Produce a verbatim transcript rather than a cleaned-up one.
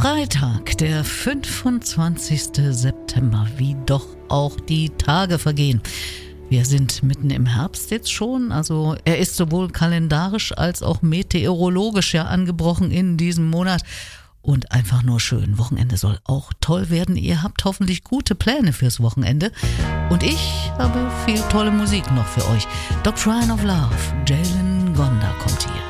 Freitag, der fünfundzwanzigsten September, wie doch auch die Tage vergehen. Wir sind mitten im Herbst jetzt schon, also er ist sowohl kalendarisch als auch meteorologisch ja angebrochen in diesem Monat. Und einfach nur schön. Wochenende soll auch toll werden. Ihr habt hoffentlich gute Pläne fürs Wochenende. Und ich habe viel tolle Musik noch für euch. Doctrine of Love, Jalen Gonda kommt hier.